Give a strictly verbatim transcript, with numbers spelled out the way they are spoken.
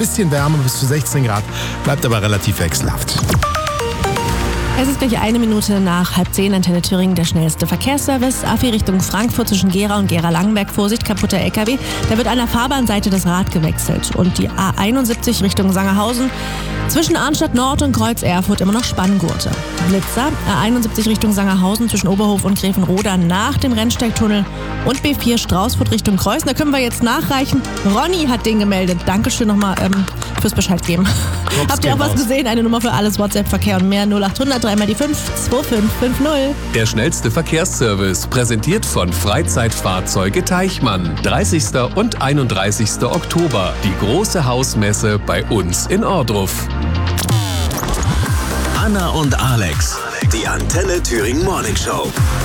bisschen wärmer, bis zu sechzehn Grad, bleibt aber relativ wechselhaft. Es ist gleich eine Minute nach halb zehn, Antenne Thüringen, der schnellste Verkehrsservice. A vier Richtung Frankfurt zwischen Gera und Gera-Langenberg. Vorsicht, kaputter L K W. Da wird an der Fahrbahnseite das Rad gewechselt. Und die A einundsiebzig Richtung Sangerhausen. Zwischen Arnstadt Nord und Kreuz Erfurt immer noch Spanngurte. Blitzer, A einundsiebzig Richtung Sangerhausen zwischen Oberhof und Grevenroda nach dem Rennsteigtunnel. Und B vier Straußfurt Richtung Kreuzen. Da können wir jetzt nachreichen. Ronny hat den gemeldet. Dankeschön nochmal ähm, fürs Bescheid geben. Habt ihr auch was gesehen? Eine Nummer für alles, WhatsApp-Verkehr und mehr. null achthundert drei mal die fünf zwei fünf fünf null. Der schnellste Verkehrsservice, präsentiert von Freizeitfahrzeuge Teichmann. dreißigsten und einunddreißigsten Oktober. Die große Hausmesse bei uns in Ohrdruf. Anna und Alex, die Antenne Thüringen Morning Show.